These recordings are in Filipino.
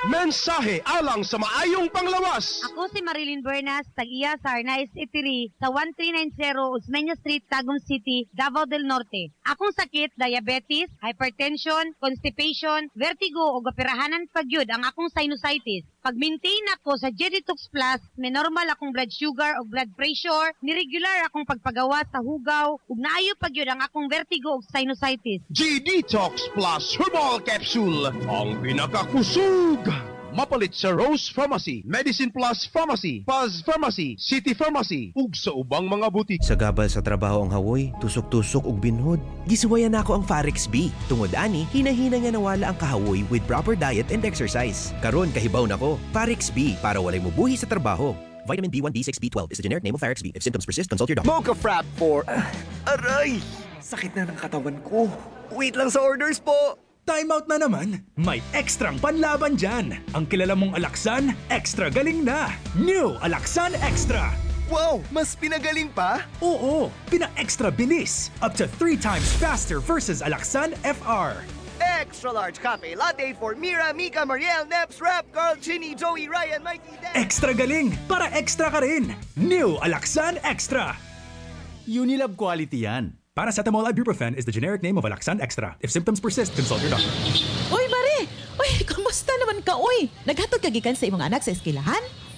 Mensahe alang sa maayong panglawas. Ako si Marilyn Bernas, tag-iya sa Arnaiz Eatery sa 1390 Osmeña Street, Tagum City, Davao del Norte. Akong sakit, diabetes, hypertension, constipation, vertigo o gapirahanan pagyud ang akong sinusitis. Pag-maintain ako sa G-Detox Plus, may normal akong blood sugar o blood pressure, niregular akong pagpagawa sa hugaw, ug naayo pagyud ang akong vertigo o sinusitis. G-Detox Plus Herbal Capsule, ang pinakakusog. Mapalit sa Rose Pharmacy, Medicine Plus Pharmacy, Paz Pharmacy, City Pharmacy, ug sa ubang mga butik. Sa gabal sa trabaho ang hawoy, tusok-tusok ug binhod. Gisuwayan nako ang Farex B. Tungod ani, hinahina nga nawala ang kahawoy with proper diet and exercise. Karon kahibaw nako, Farex B para walay mubuhi sa trabaho. Vitamin B1, B6, B12 is the generic name of Farex B. If symptoms persist, consult your doctor. Mocha Frap for... aray! Sakit na ng katawan ko. Wait lang sa orders po. Time out na naman. May ekstrang panlaban dyan. Ang kilala mong Alaksan, extra galing na. New Alaksan Extra. Wow! Mas pinagaling pa? Oo, pina-extra bilis. Up to 3 times faster versus Alaksan FR. Extra large cafe latte for Mira, Mika, Mariel, Neps, Rap, Carl, Chinny, Joey, Ryan, Mikey, Dan. Extra galing para extra ka rin. New Alaksan Extra. Unilab quality yan. Paracetamol ibuprofen is the generic name of Alaksan Extra. If symptoms persist, consult your doctor. Uy, Mare! Uy, kamusta naman ka, uy? Naghatod ka gikan sa imong anak sa eskwelahan?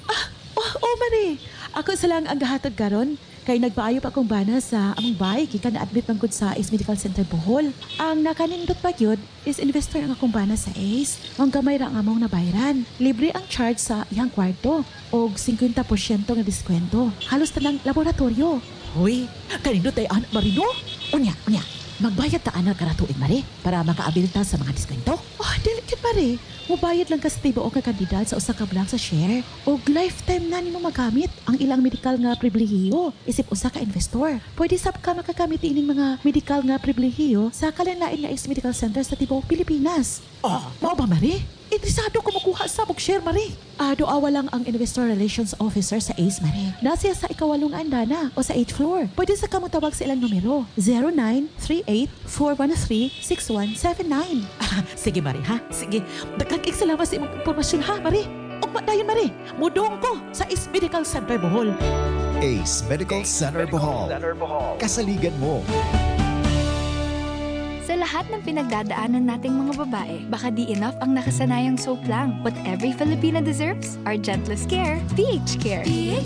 Mare. Ako sa lang ang gahatod karon kay nagpaayo pa akong bana sa among bay gikan na-admit man gud sa Ace Medical Center Bohol. Ang nakanindot pa gyud is investor ang akong bana sa Ace. Ang gamay ra ang among nabayran. Libre ang charge sa iyang kwarto og 50% nga diskwento. Halos tanang laboratorio. Hoy, kanindot ay anak Marino? Unya. Magbayad ta anak karatuig, Mare, para makaabil ta sa mga diskwento. Delicate, Mare. Mubayad lang ka sa tibo o kakandidat sa usa ka blank sa share. O lifetime na nimo magamit ang ilang medical nga pribilehiyo isip usa ka investor. Pwede sab ka makagamit ining mga medical nga pribilehiyo sa kalanlain nga Ace Medical Center sa tibuok Pilipinas. Mao ba, Mare? Interesado ko makuha sa share, Mare. Doawa lang ang Investor Relations Officer sa Ace, Mare. Nasiya sa ikawalong andana o sa 8th floor. Pwede sa kamutawag sa ilang numero. 0938-413-6179. Sige, Mare, ha? Sige. Nagkakik salamat sa imong impormasyon, ha, Mare? Ugma dayon, Mare. Mudong ko sa Ace Medical Center Bohol. Ace Medical Center Bohol. Kasaligan mo. Sa lahat ng pinagdadaanan nating mga babae, baka di enough ang nakasanayang soap lang. What every Filipina deserves, our gentlest care, PH Care.